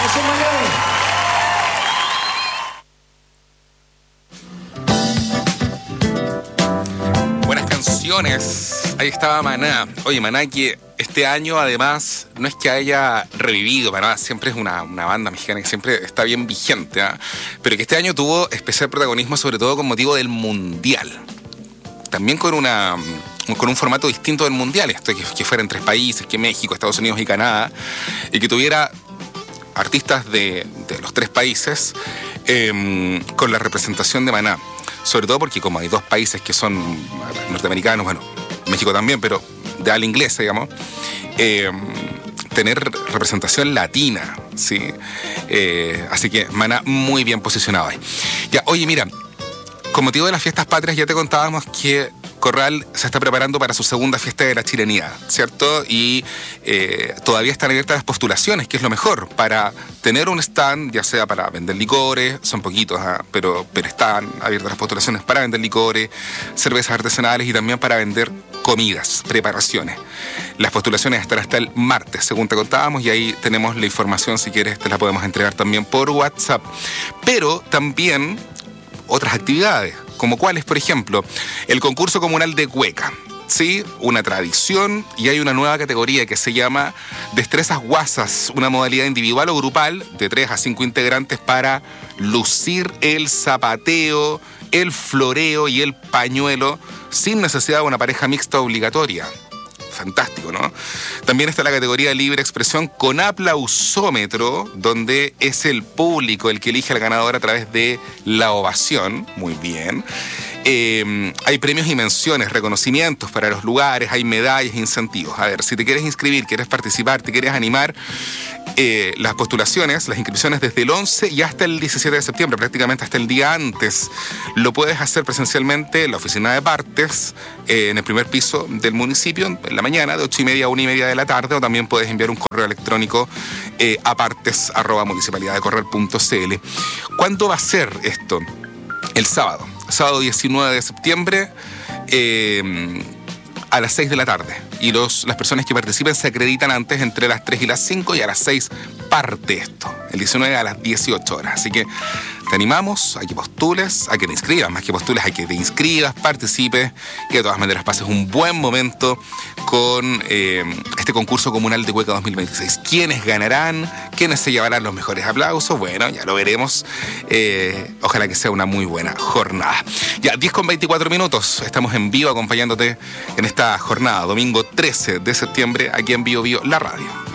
Gracias, Manuel. Ahí estaba Maná. Oye, Maná, que este año además no es que haya revivido, Maná siempre es una banda mexicana que siempre está bien vigente, ¿eh? Pero que este año tuvo especial protagonismo sobre todo con motivo del Mundial. También con un formato distinto del Mundial, esto que fuera en 3 países, que México, Estados Unidos y Canadá, y que tuviera artistas de los 3 países con la representación de Maná. Sobre todo porque como hay 2 países que son norteamericanos, bueno, México también, pero de habla inglesa, digamos, tener representación latina, ¿sí? Así que Maná muy bien posicionado ahí. Ya, oye, mira, con motivo de las fiestas patrias ya te contábamos que Corral se está preparando para su segunda fiesta de la chilenidad, ¿cierto? Y todavía están abiertas las postulaciones, que es lo mejor, para tener un stand, ya sea para vender licores, son poquitos, pero están abiertas las postulaciones para vender licores, cervezas artesanales y también para vender comidas, preparaciones. Las postulaciones están hasta el martes, según te contábamos, y ahí tenemos la información, si quieres te la podemos entregar también por WhatsApp. Pero también otras actividades, como cuáles, por ejemplo, el concurso comunal de cueca, ¿sí? Una tradición, y hay una nueva categoría que se llama Destrezas Guasas, una modalidad individual o grupal de 3 a 5 integrantes para lucir el zapateo, el floreo y el pañuelo sin necesidad de una pareja mixta obligatoria. Fantástico, ¿no? También está la categoría de libre expresión con aplausómetro, donde es el público el que elige al ganador a través de la ovación. Muy bien. Hay premios y menciones, reconocimientos para los lugares, hay medallas e incentivos. A ver, si te quieres inscribir, quieres participar, te quieres animar, las postulaciones, las inscripciones desde el 11 y hasta el 17 de septiembre, prácticamente hasta el día antes. Lo puedes hacer presencialmente en la oficina de partes, en el primer piso del municipio, en la mañana, de 8:30 a 1:30 de la tarde, o también puedes enviar un correo electrónico a partes@municipalidaddecorral.cl. ¿Cuándo va a ser esto? El sábado 19 de septiembre, a las 6 de la tarde. Y las personas que participen se acreditan antes entre las 3 y las 5 y a las 6 parte esto. El 19 a las 18 horas. Así que te animamos a que postules, a que te inscribas, más que postules, a que te inscribas, participes, que de todas maneras pases un buen momento con este concurso comunal de cueca 2026. ¿Quiénes ganarán? ¿Quiénes se llevarán los mejores aplausos? Bueno, ya lo veremos. Ojalá que sea una muy buena jornada. Ya, 10:24. Estamos en vivo acompañándote en esta jornada, domingo 13 de septiembre, aquí en Bio Bio, la radio.